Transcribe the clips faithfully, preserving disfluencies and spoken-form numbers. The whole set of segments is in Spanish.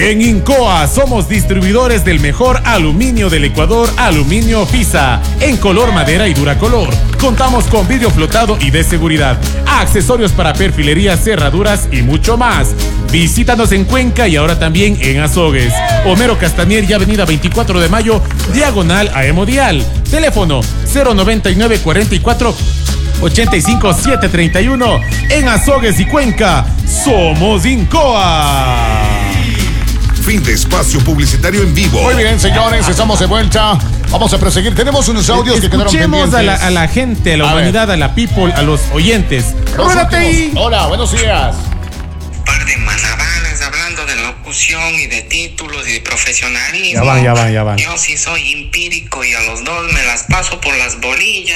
En Incoa somos distribuidores del mejor aluminio del Ecuador, Aluminio Fisa, en color madera y duracolor. Contamos con vidrio flotado y de seguridad, accesorios para perfilería, cerraduras y mucho más. Visítanos en Cuenca y ahora también en Azogues. Homero Castañer y Avenida veinticuatro de Mayo, diagonal a Hemodial. Teléfono cero noventa y nueve cuarenta y cuatro ochenta y cinco setecientos treinta y uno. En Azogues y Cuenca, somos Incoa. Fin de espacio publicitario en vivo. Muy bien, señores, estamos de vuelta. Vamos a proseguir. Tenemos unos audios que quedaron pendientes. Escuchemos a la, a la gente, a la A humanidad, ver. a la people, a los oyentes. Los Ródate ahí. últimos. Hola, buenos días. Par de malabares hablando de locución y de títulos y de profesionalismo. Ya van, ya van, ya van. Yo sí soy empírico y a los dos me las paso por las bolillas.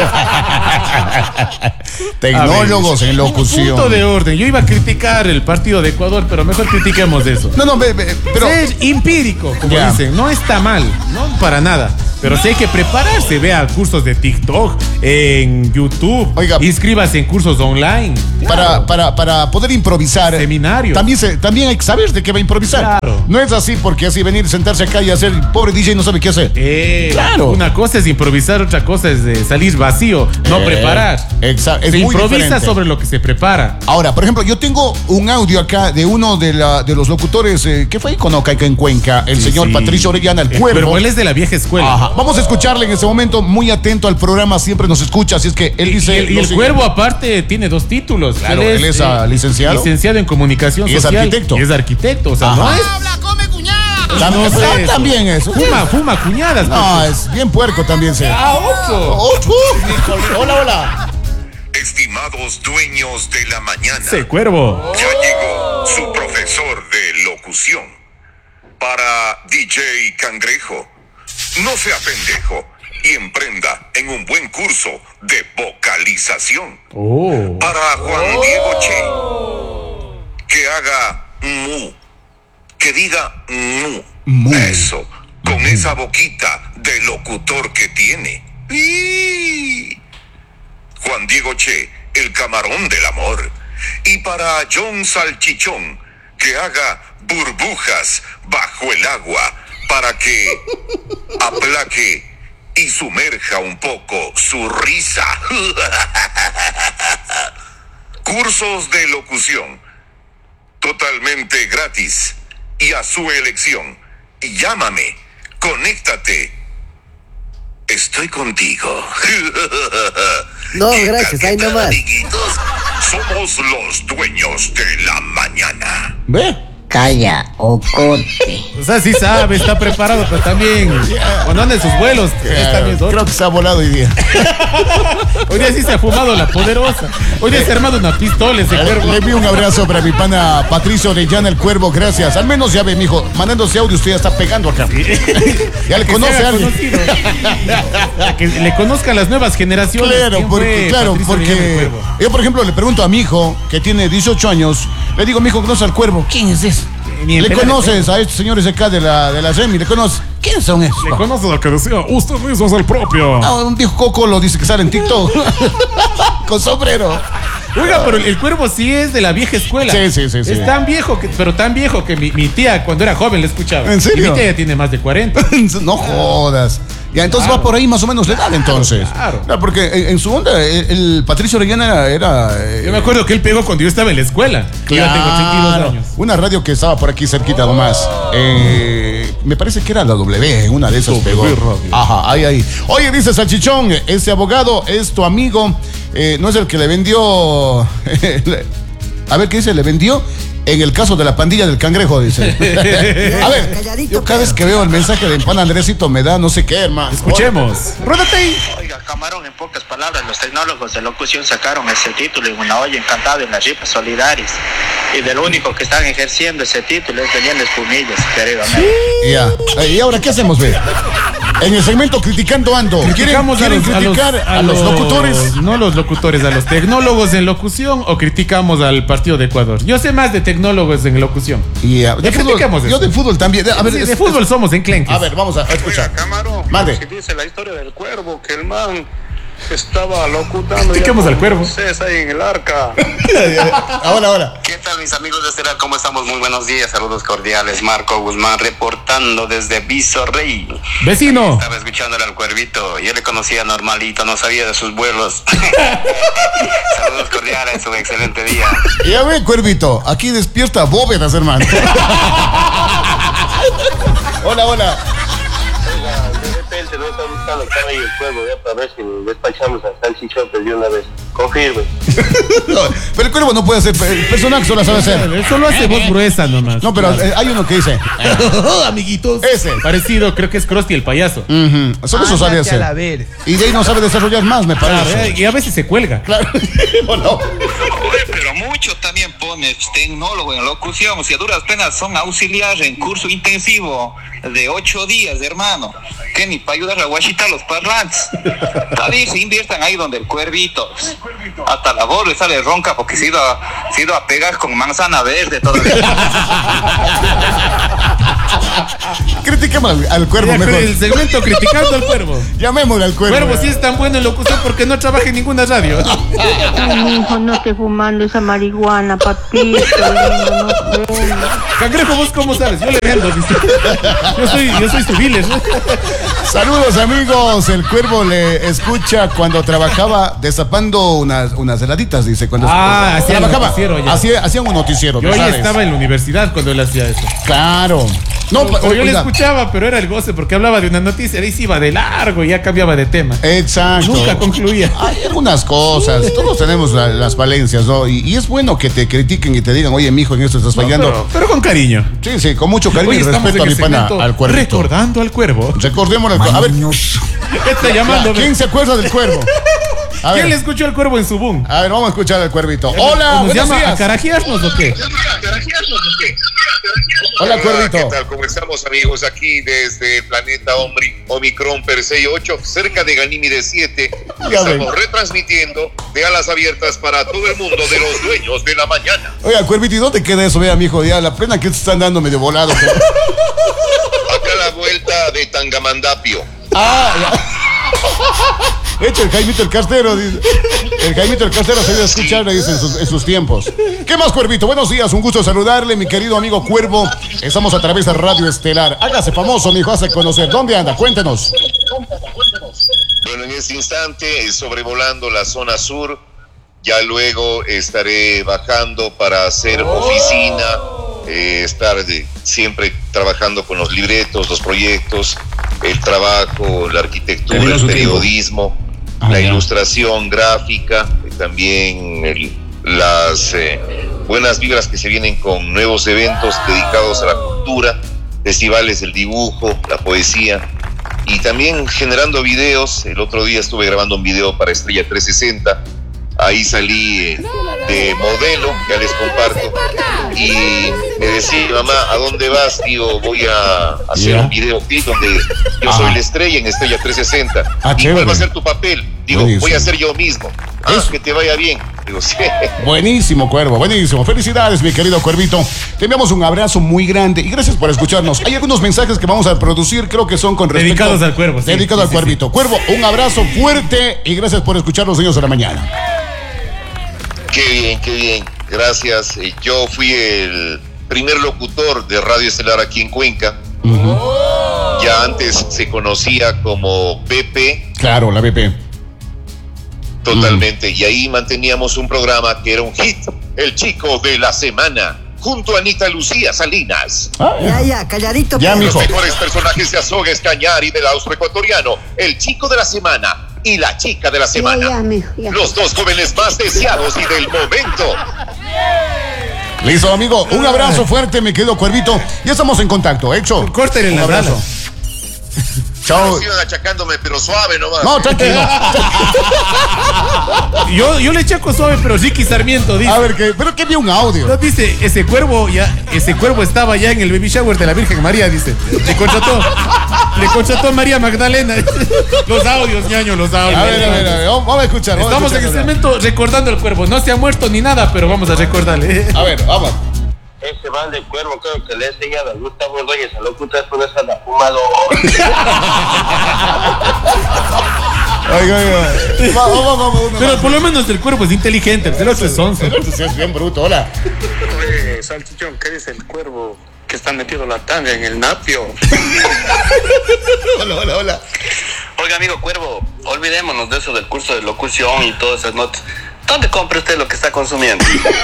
Tecnólogos en locución. Punto de orden. Yo iba a criticar el partido de Ecuador, pero mejor critiquemos eso. No, no, ve, ve, pero. Ser empírico, como Ya. dicen, no está mal, no para nada. Pero sí hay que prepararse, vea cursos de TikTok, en YouTube, Oiga. inscríbase en cursos online. Para, Claro. para, para poder improvisar. Seminarios. También, se, también hay que saber de qué va a improvisar. Claro. No es así porque así venir, sentarse acá y hacer. Pobre D J no sabe qué hacer. Eh, Claro. Una cosa es improvisar, otra cosa es de salir vacío, no Eh, preparar. exacto, es se muy improvisa diferente. sobre lo que se prepara. Ahora, por ejemplo, yo tengo un audio acá de uno de, la, de los locutores eh, que fue icono acá en Cuenca, el Sí, señor sí. Patricio Orellana, el cuervo. Pero él es de la vieja escuela. Ajá. Vamos a escucharle en este momento, muy atento al programa, siempre nos escucha, así es que él Y, dice. y el, y lo el siguiente. cuervo aparte tiene dos títulos. Claro, él es, ah, licenciado. Licenciado en comunicación Y es social. arquitecto. Y es arquitecto. O sea, Ajá. no es. También, no sé ah, eso. también eso. Fuma, fuma cuñadas. No, porque- es bien puerco también, se. Ah, ocho. Ocho. Hola, hola. Estimados dueños de la mañana, Ese cuervo. ya llegó su profesor de locución. Para D J Cangrejo, no sea pendejo y emprenda en un buen curso de vocalización. Oh. Para Juan Diego Che, que haga mu, que diga mu. Mu. Eso, con esa boquita de locutor que tiene. ¡Y! Juan Diego Che, el camarón del amor. Y para John Salchichón, que haga burbujas bajo el agua para que aplaque y sumerja un poco su risa. Cursos de locución, totalmente gratis y a su elección. Llámame, conéctate. Estoy contigo. No, ¿Qué gracias, tal, ahí qué tal, nomás. amiguitos? Somos los dueños de la mañana. Ve. Calla, ocote. O sea, sí sabe, está preparado, pero también cuando anda en sus vuelos, es también es otro. Creo que se ha volado hoy día. Hoy día sí se ha fumado la poderosa. Hoy día se ha armado una pistola ese cuervo. Le envío un abrazo para mi pana Patricio Orellana, el cuervo, gracias. Al menos ya ve, mijo, mandándose audio, usted ya está pegando acá. Ya le Que conoce se a haga alguien. conocido. Que le conozcan las nuevas generaciones. Claro, ¿Quién porque, fue claro, Patricio Orellana, el porque cuervo? yo, por ejemplo, le pregunto a mi hijo, que tiene dieciocho años, le digo, mi hijo, ¿conoce al cuervo? ¿Quién es ese? Ni en ¿Le pela de conoces a estos señores de acá de la, de la Remi? ¿Le conoces? ¿Quiénes son esos? Le conoce lo que decía, usted mismo es el propio. Ah, un viejo coco lo dice que sale en TikTok. Con sombrero. Oiga, pero el, el cuervo sí es de la vieja escuela. Sí, sí, sí, sí. Es tan viejo, que, pero tan viejo que mi, mi tía cuando era joven le escuchaba. ¿En serio? Y mi tía ya tiene más de cuarenta. No jodas. Ya, entonces Claro. va por ahí más o menos la edad, entonces. claro. Claro, porque en, en su onda, el, el Patricio Orellana era. era, eh, Yo me acuerdo que él pegó cuando yo estaba en la escuela. Yo ya tengo ochenta y dos años. Una radio que estaba por aquí cerquita nomás. Eh, me parece que era la W, en una de esas W pegó. Radio. Ajá, ahí, ahí. Oye, dice Salchichón, ese abogado es tu amigo, eh, no es el que le vendió. A ver, ¿qué dice? Le vendió en el caso de la pandilla del cangrejo, dice. A ver, Calladito, yo cada vez que veo el mensaje de Pan Andresito me da no sé qué, hermano. Escuchemos. Ródate ahí. Oiga, camarón, en pocas palabras, los tecnólogos de locución sacaron ese título en una olla encantada en las ripas solidarias. Y de lo único que están ejerciendo ese título es vendiendo espumillas, querido amigo. Ya. ¿Y ahora qué hacemos, ve? En el segmento Criticando Ando. ¿Quieren, Criticamos quieren a los, a los- criticar a a los, los- locutores? No los locutores, a los tecnólogos en locución o criticamos al partido de Ecuador. Yo sé más de tecnólogos en locución. Y, uh, de Ya fútbol, critiquemos yo eso. de fútbol también. A ver, Sí, es- de fútbol somos enclenques. A ver, vamos a, a escuchar. Oiga, camarón, Mande. que dice la historia del cuervo, que el man Estaba locutando. Chiquemos al cuervo. César ahí en el arca. Ahora, ahora. ¿Qué tal, mis amigos de Estelar? ¿Cómo estamos? Muy buenos días. Saludos cordiales. Marco Guzmán reportando desde Viso Rey. Vecino. Estaba escuchándole al cuervito. Yo le conocía normalito, no sabía de sus vuelos. Saludos cordiales, un excelente día. Ya ve, cuervito, aquí despierta bóvedas, hermano. Hola, hola. De repente no está buscando acá ahí el juego, ya para ver si despachamos a Salchichón de una vez. Confirme. No, pero el cuervo no puede hacer, el personaje solo sabe hacer. Él solo hace voz gruesa nomás. No, pero eh, hay uno que dice. Amiguitos. Ese. Parecido, creo que es Krusty el payaso. Uh-huh. Solo eso sabe hacer. Y de ahí no sabe desarrollar más, me parece. Claro, y a veces se cuelga. Claro. ¿O no? Oye, pero mucho también pone tecnólogo en locución. Si a duras penas son auxiliares en curso intensivo de ocho días, hermano. Que ni para ayudar a guachitar los parlantes. Tal vez se inviertan ahí donde el cuervito. Hasta la voz le sale ronca porque se ha ido a, se ha ido a pegar con manzana verde todavía. Critiquemos al, al cuervo Ya, mejor. el segmento criticando al cuervo. Llamémosle al cuervo. Cuervo, si es tan bueno en locución, porque no trabaja en ninguna radio. Ay, mi hijo, no esté fumando esa marihuana, papito. Lindo, no fuma. Cangrejo, ¿vos cómo sabes? Yo le vendo, dice. Yo soy, yo soy su dealer. Saludos, amigos. El cuervo le escucha cuando trabajaba destapando unas, unas heladitas, dice. Cuando Ah, hacía el trabajaba. noticiero ya. Hacía, hacían un noticiero. Yo ¿tú ya sabes? estaba en la universidad cuando él hacía eso. Claro. No, O- o yo le oiga, escuchaba, pero era el goce porque hablaba de una noticia, ahí se iba de largo y ya cambiaba de tema. Exacto. Nunca concluía. Hay algunas cosas, todos tenemos la- las falencias, ¿no? Y, y es bueno que te critiquen y te digan, oye, mijo, en esto estás fallando. Pero, pero con cariño. Sí, sí, con mucho cariño Hoy y estamos respeto a en mi el pana, segmento al cuervito. recordando al cuervo. Recordémosle al cuervo. A ver, ¿Qué está llamando? ¿quién se acuerda del cuervo? A ¿Quién le ver, escuchó al cuervo en su boom? a ver, vamos a escuchar al cuervito. Hola, ¿Nos buenos llama a días. carajearnos o qué? Hola, cuervito. ¿Qué tal? ¿Cómo estamos, amigos? Aquí desde el planeta Omri- Omicron Persei ocho, cerca de Ganímedes siete. Ya ven. Estamos retransmitiendo de alas abiertas para todo el mundo de los dueños de la mañana. Oiga, cuervito, ¿y dónde queda eso? Vea, mijo, ya la plena que te están dando medio volado. Acá a la vuelta de Tangamandapio. Ah, ya. De hecho, el Jaimito el Castero, dice. El Jaimito el Castero se iba a escuchar, le dice, en sus, en sus tiempos. ¿Qué más, cuervito? Buenos días, un gusto saludarle, mi querido amigo Cuervo. Estamos a través de Radio Estelar. Hágase famoso, mijo, hace conocer. ¿Dónde anda? Cuéntenos. Bueno, en este instante, eh, sobrevolando la zona sur, ya luego estaré bajando para hacer oficina, eh, estar de- siempre trabajando con los libretos, los proyectos, el trabajo, la arquitectura, el periodismo, Ah, la ya. ilustración gráfica, eh, también el- las eh, buenas vibras que se vienen con nuevos eventos dedicados a la cultura, festivales del dibujo, la poesía. Y también generando videos. El otro día estuve grabando un video para Estrella trescientos sesenta. Ahí salí eh, de modelo, ya les comparto. Y me decía, mamá, ¿a dónde vas? Digo, voy a hacer Ya. un videoclip donde yo Ajá. soy la estrella en Estrella trescientos sesenta. Ah, ¿Y chévere. cuál va a ser tu papel? Digo, Buenísimo. voy a ser yo mismo. Ah, Eso. que te vaya bien. Digo, sí. Buenísimo, Cuervo, buenísimo. Felicidades, mi querido Cuervito. Te enviamos un abrazo muy grande y gracias por escucharnos. Hay algunos mensajes que vamos a producir, creo que son con respecto... Dedicados al Cuervo, sí. Dedicados Sí, al sí, Cuervito. Cuervo, un abrazo fuerte y gracias por escuchar los niños de la mañana. Qué bien, qué bien. Gracias. Eh, Yo fui el primer locutor de Radio Estelar aquí en Cuenca. Ya antes se conocía como B P, Claro, la B P. totalmente. Y ahí manteníamos un programa que era un hit, El Chico de la Semana, junto a Anita Lucía Salinas. Ah, Ya, ya, calladito. Ya, perro. Los mijo. mejores personajes de Azogues Cañari del austroecuatoriano, El Chico de la Semana y La Chica de la Ya, Semana. ya, mijo, ya. Los dos jóvenes más deseados y del momento. Listo, amigo. Un abrazo fuerte, mi querido Cuervito. Ya estamos en contacto, hecho. Córtale Un la abrazo. abrazo. Chao. Sigan achacándome, pero suave nomás. No, tranquilo. Yo, yo le echaco suave, pero Ricky Sarmiento dice. A ver, ¿qué? ¿Pero qué vio un audio? No, dice, ese cuervo ya, ese cuervo estaba ya en el baby shower de la Virgen María, dice. Le contrató, le contrató a María Magdalena. Los audios, ñaño, los audios. A ver, a ver, a ver. Vamos a escuchar. vamos a Estamos en el escuchar. segmento recordando al cuervo. No se ha muerto ni nada, pero vamos a recordarle. A ver, vamos. Ese van de cuervo creo que le ha enseñado a Gustavo Ordóñez a locutar con esa la fumado. Oiga, oiga. Vamos, vamos, vamos. Pero por lo menos el cuervo es inteligente, el otro es sonso. El otro sí es bien bruto, hola. Oye, Salchichón, ¿qué dice el cuervo que está metido la tanga en el napio? Hola, hola, hola. Oiga, amigo Cuervo, olvidémonos de eso del curso de locución y todas esas notas. ¿Dónde compra usted lo que está consumiendo?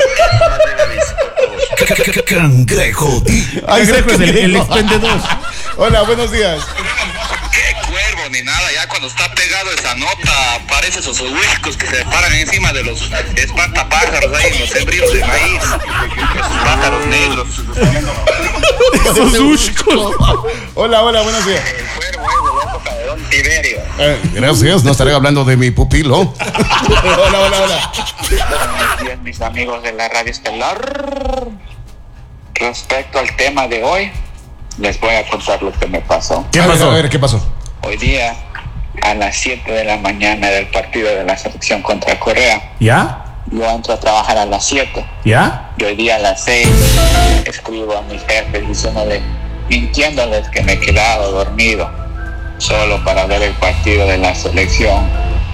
Cangrejo. Cangrejo es el, el expendedor. Hola, buenos días. ¿Qué cuervo ni nada? Ya cuando está pegado esa nota, aparecen esos huecos que se paran encima de los espantapájaros ahí en los sembríos de maíz. Esos pájaros negros. Esos huecos. Hola, hola, buenos días. El cuervo es de la época de Don Tiberio. Eh, gracias, no estaré hablando de mi pupilo. Hola, hola, hola. Buenos días, mis amigos de la Radio Estelar. Respecto al tema de hoy, les voy a contar lo que me pasó. ¿Qué pasó? A ver, ¿qué pasó? Hoy día, a las siete de la mañana del partido de la selección contra Corea, ¿Ya? yo entro a trabajar a las siete. ¿Ya? Y hoy día a las seis escribo a mis jefes diciéndole, mintiéndoles que me he quedado dormido solo para ver el partido de la selección.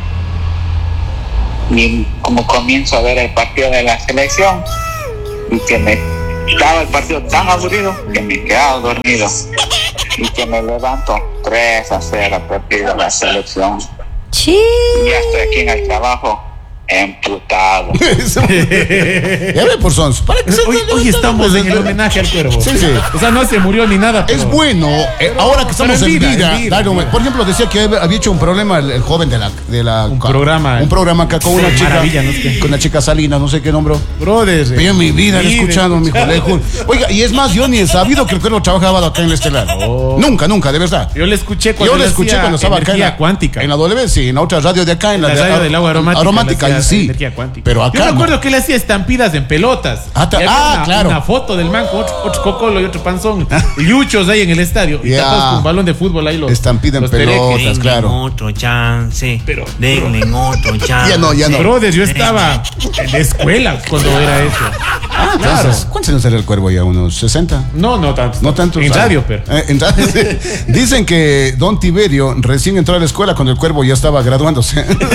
Y como comienzo a ver el partido de la selección y que me estaba el partido tan aburrido que me he quedado dormido y que me levanto tres a cero partido de la selección. Sí. Y ya estoy aquí en el trabajo emputado. Ya ve por sons. ¿Para qué se Hoy, hoy estamos en el homenaje al cuervo. Sí, sí. O sea, no se murió ni nada. Pero... Es bueno, eh, ahora que estamos Pero en en vida, vida, en vida, darle un- en vida. por ejemplo, decía que había hecho un problema el, el joven de la, de la Un programa. un programa acá con Sí, una chica, maravilla, ¿no? Es que- con una chica Salina, no sé qué nombre. Brother. Pero yo en mi vida lo he Vive, escuchado, mi hijo lejos. Oiga, y es más, yo ni he sabido que el cuervo trabajaba acá en el Estelar. Oh. Nunca, nunca, de verdad. Yo le escuché cuando Yo le él escuché hacía cuando estaba acá en energía la cuántica. En la W, sí, en la otra radio de acá, en la, la de radio del agua aromática. Aromática, le y hacía sí. energía cuántica. Pero acá Yo me acuerdo no. que él hacía estampidas en pelotas. Ah, ta- Y había ah, una, claro. una foto del man con otro, otro cocolo y otro panzón. Luchos ahí en el estadio. Y Ya. tapados con un balón de fútbol ahí los. Estampida en los pelotas. pereques. Denle claro. otro chance. Pero- Denle otro chance. Ya no, ya no. Brother, yo estaba en la escuela cuando era eso. Ah, claro. entonces, ¿cuántos años era el cuervo ya? ¿Unos sesenta? No, no tanto. No tanto. En ¿sabes? radio, pero. Eh, en radio, sí. Dicen que Don Tiberio recién entró a la escuela cuando el cuervo ya estaba graduándose.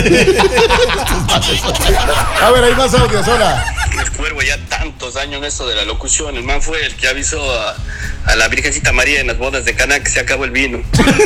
A ver, hay más audios, hola. El cuervo ya tantos años en esto de la locución. El man fue el que avisó a, a la Virgencita María en las bodas de Caná que se acabó el vino.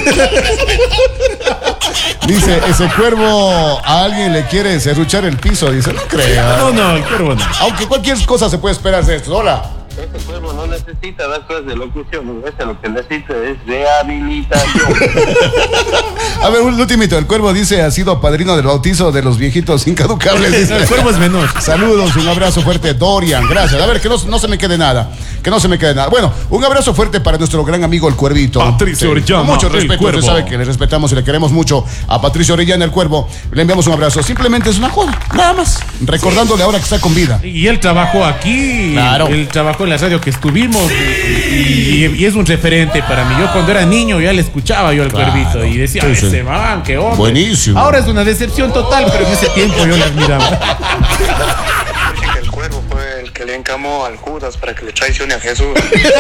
Dice, ese cuervo a alguien le quiere serruchar el piso. Dice, no crea. No, no, el cuervo no. Aunque cualquier cosa se puede esperar de esto. Hola. Ese cuervo no necesita dar clases de locución, ese lo que necesita es rehabilitación. A ver, un ultimito. El cuervo dice, ha sido padrino del bautizo de los viejitos incaducables. Dice. El cuervo es menor. Saludos, un abrazo fuerte, Dorian, gracias. A ver, que no, no se me quede nada, que no se me quede nada. Bueno, un abrazo fuerte para nuestro gran amigo el Cuervito. Patricio Orellana, Con mucho el respeto, usted Cuervo. sabe que le respetamos y le queremos mucho a Patricio Orellana, el Cuervo. Le enviamos un abrazo. Simplemente es una joda, nada más. Recordándole ahora que está con vida. Y él trabajó aquí. Claro. Él trabajó en la radio que estuvimos. Y, y- y es un referente para mí. Yo cuando era niño ya le escuchaba yo al Claro. Cuervito. Y decía, Sí, sí. ese man, qué hombre. Buenísimo. Ahora es una decepción total, pero en ese tiempo yo le admiraba. Dice que el cuervo fue el que le encamó al Judas para que le traicione a Jesús.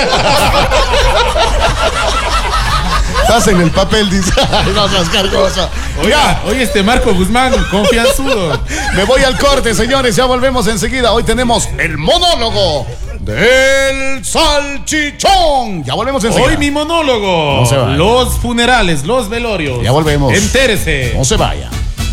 Estás en el papel, dice. Ay, no seas cargosa. Oiga, oye, este Marco Guzmán, confianzudo. Me voy al corte, señores. Ya volvemos enseguida. Hoy tenemos el monólogo del salchichón. Ya volvemos enseguida. Hoy mi monólogo. No se vaya. Los funerales, los velorios. Ya volvemos. Entérese. No se vaya.